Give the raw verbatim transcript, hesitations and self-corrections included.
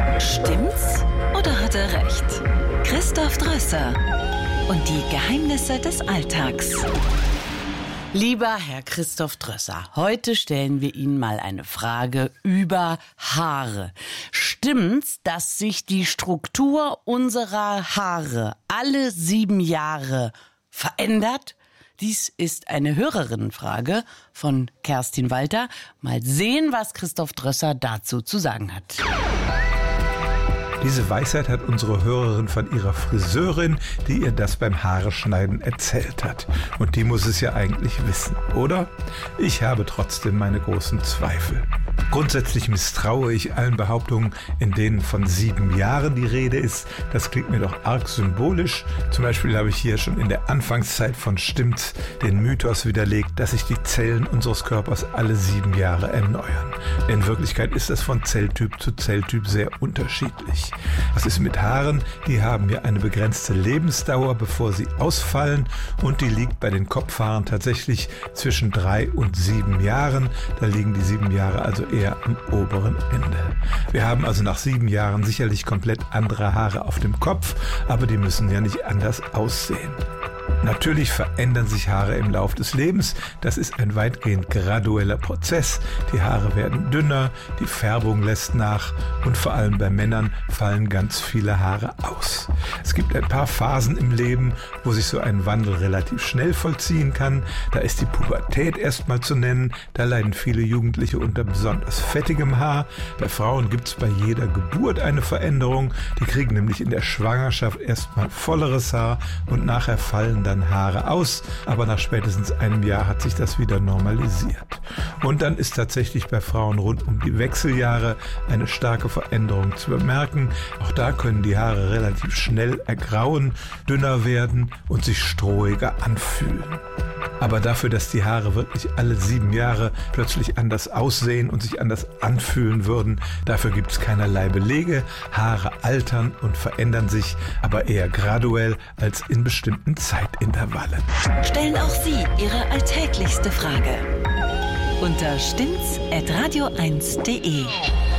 Stimmt's oder hat er recht? Christoph Drösser und die Geheimnisse des Alltags. Lieber Herr Christoph Drösser, heute stellen wir Ihnen mal eine Frage über Haare. Stimmt's, dass sich die Struktur unserer Haare alle sieben Jahre verändert? Dies ist eine Hörerinnenfrage von Kerstin Walter. Mal sehen, was Christoph Drösser dazu zu sagen hat. Diese Weisheit hat unsere Hörerin von ihrer Friseurin, die ihr das beim Haareschneiden erzählt hat. Und die muss es ja eigentlich wissen, oder? Ich habe trotzdem meine großen Zweifel. Grundsätzlich misstraue ich allen Behauptungen, in denen von sieben Jahren die Rede ist. Das klingt mir doch arg symbolisch. Zum Beispiel habe ich hier schon in der Anfangszeit von Stimmt's den Mythos widerlegt, dass sich die Zellen unseres Körpers alle sieben Jahre erneuern. In Wirklichkeit ist das von Zelltyp zu Zelltyp sehr unterschiedlich. Was ist mit Haaren? Die haben ja eine begrenzte Lebensdauer, bevor sie ausfallen, und die liegt bei den Kopfhaaren tatsächlich zwischen drei und sieben Jahren. Da liegen die sieben Jahre also eher am oberen Ende. Wir haben also nach sieben Jahren sicherlich komplett andere Haare auf dem Kopf, aber die müssen ja nicht anders aussehen. Natürlich verändern sich Haare im Lauf des Lebens. Das ist ein weitgehend gradueller Prozess. Die Haare werden dünner, die Färbung lässt nach und vor allem bei Männern fallen ganz viele Haare aus. Es gibt ein paar Phasen im Leben, wo sich so ein Wandel relativ schnell vollziehen kann. Da ist die Pubertät erstmal zu nennen. Da leiden viele Jugendliche unter besonders fettigem Haar. Bei Frauen gibt es bei jeder Geburt eine Veränderung. Die kriegen nämlich in der Schwangerschaft erstmal volleres Haar und nachher fallen dann Haare aus, aber nach spätestens einem Jahr hat sich das wieder normalisiert. Und dann ist tatsächlich bei Frauen rund um die Wechseljahre eine starke Veränderung zu bemerken. Auch da können die Haare relativ schnell ergrauen, dünner werden und sich strohiger anfühlen. Aber dafür, dass die Haare wirklich alle sieben Jahre plötzlich anders aussehen und sich anders anfühlen würden, dafür gibt es keinerlei Belege. Haare altern und verändern sich, aber eher graduell als in bestimmten Zeitintervallen. Stellen auch Sie Ihre alltäglichste Frage unter stimmt's at radio eins punkt de.